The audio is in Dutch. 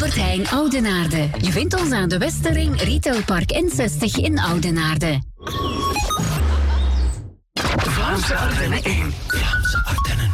Albert Heijn Oudenaarde. Je vindt ons aan de Westerring, Retailpark N60 in Oudenaarde. Vlaamse Ardennen 1. Vlaamse Ardennen